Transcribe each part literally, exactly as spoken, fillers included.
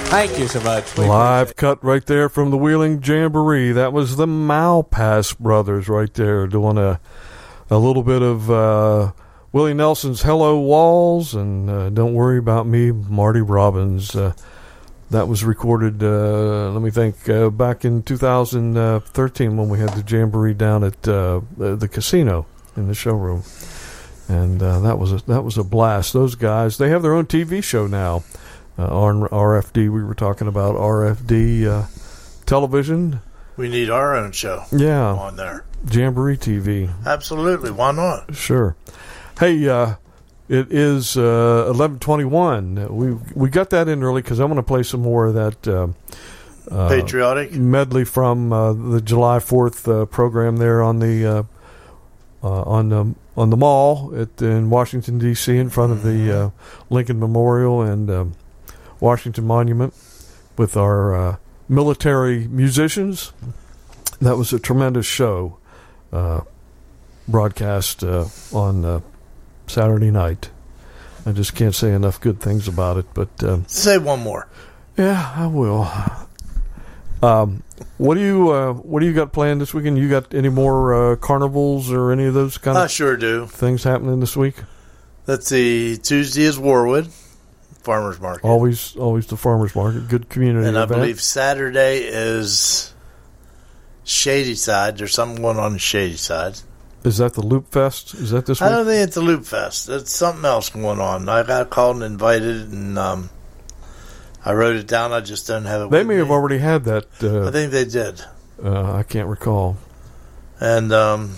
Thank you so much. We Live cut right there from the Wheeling Jamboree. That was the Malpass brothers right there doing a a little bit of uh, Willie Nelson's Hello Walls and uh, Don't Worry About Me, Marty Robbins. Uh, that was recorded, uh, let me think, uh, back in two thousand thirteen when we had the Jamboree down at uh, the, the casino in the showroom. And uh, that was a, that was a blast. Those guys, they have their own T V show now. Uh, on R F D, we were talking about R F D uh, television. We need our own show. Yeah, on there. Jamboree T V. Absolutely, why not? Sure. Hey, uh, it is uh, eleven twenty-one. We we got that in early because I want to play some more of that uh, uh, patriotic medley from uh, the July fourth uh, program there on the uh, uh, on the on the mall at in Washington D C in front of the uh, Lincoln Memorial and. Um, Washington Monument with our uh, military musicians. That was a tremendous show uh, broadcast uh, on uh, Saturday night. I just can't say enough good things about it. But um, say one more. Yeah, I will. Um, what do you uh, what do you got planned this weekend? You got any more uh, carnivals or any of those kind of I sure do. things happening this week? Let's see. Tuesday is Warwood. Farmers market. Always, always the farmers market. Good community and I event. believe Saturday is Shady Side. There's something going on in Shady Side. Is that the Loop Fest? Is that this I week? don't think it's the Loop Fest. It's something else going on. I got called and invited, and um, I wrote it down. I just don't have it. They with may me. have already had that. Uh, I think they did. Uh, I can't recall. And um,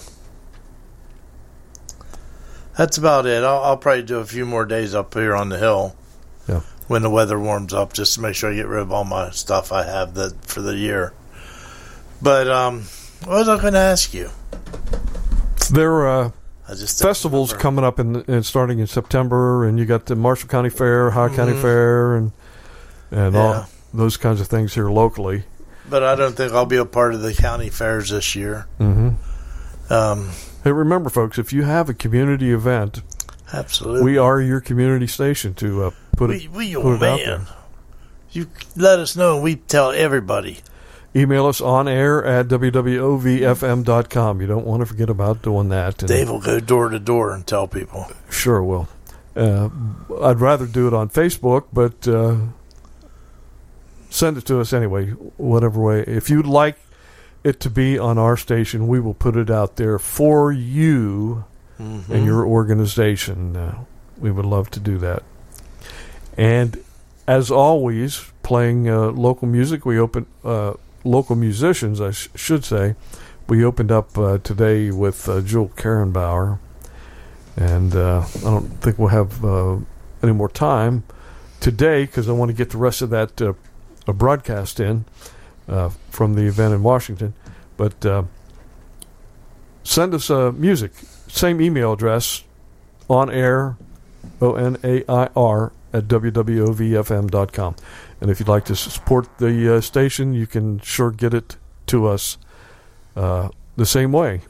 that's about it. I'll, I'll probably do a few more days up here on the hill. Yeah. When the weather warms up, just to make sure I get rid of all my stuff I have that for the year. But um, what was I going to ask you? There are uh, I just festivals remember. coming up in, in starting in September, and you got the Marshall County Fair, High mm-hmm. County Fair, and and yeah. all those kinds of things here locally. But I don't think I'll be a part of the county fairs this year. Mm-hmm. Um, hey, remember, folks, if you have a community event, absolutely, we are your community station to uh, put we, it, we your put it man. out there. You let us know, and we tell everybody. Email us on air at w w o v f m dot com. You don't want to forget about doing that. And Dave will go door to door and tell people. Sure will. Uh, I'd rather do it on Facebook, but uh, send it to us anyway, whatever way. If you'd like it to be on our station, we will put it out there for you mm-hmm. and your organization. Uh, we would love to do that. And as always, playing uh, local music, we open... Uh, local musicians, I sh- should say. We opened up uh, today with uh, Joel Karenbauer, and uh, I don't think we'll have uh, any more time today because I want to get the rest of that uh, uh, broadcast in uh, from the event in Washington. But uh, send us uh, music, same email address, on air, O N A I R, at w w o v f m dot com. And if you'd like to support the uh, station, you can sure get it to us uh, the same way.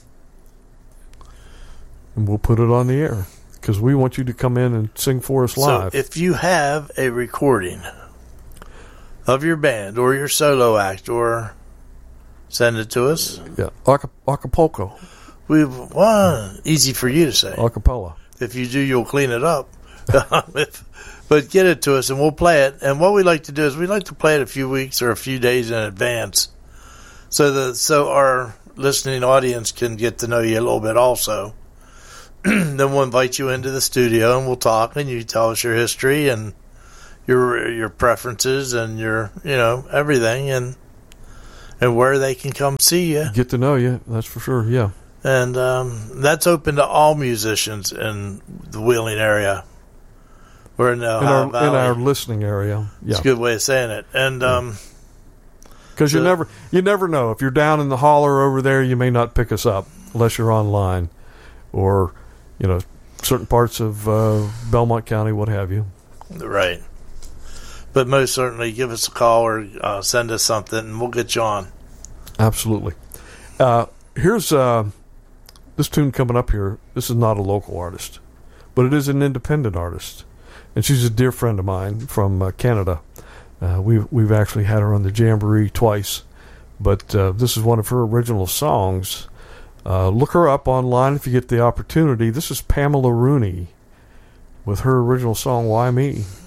And we'll put it on the air because we want you to come in and sing for us live. So if you have a recording of your band or your solo act, or send it to us. Yeah, Aca- Acapulco. We well, easy for you to say. Acapella. If you do, you'll clean it up. if, But get it to us, and we'll play it. And what we like to do is we like to play it a few weeks or a few days in advance, so that so our listening audience can get to know you a little bit also. Then we'll invite you into the studio, and we'll talk, and you tell us your history and your your preferences and your you know everything, and and where they can come see you. Get to know you, that's for sure. Yeah, and um, that's open to all musicians in the Wheeling area. We're in, the in, our, Valley. in our listening area. Yeah. It's a good way of saying it. And because um, you so, never you never know. If you're down in the holler over there, you may not pick us up unless you're online, or you know certain parts of uh, Belmont County, what have you. Right. But most certainly, give us a call or uh, send us something, and we'll get you on. Absolutely. Uh, here's uh, this tune coming up here. This is not a local artist, but it is an independent artist. And she's a dear friend of mine from uh, Canada. Uh, we've we've actually had her on the Jamboree twice, but uh, this is one of her original songs. Uh, look her up online if you get the opportunity. This is Pamela Rooney with her original song "Why Me."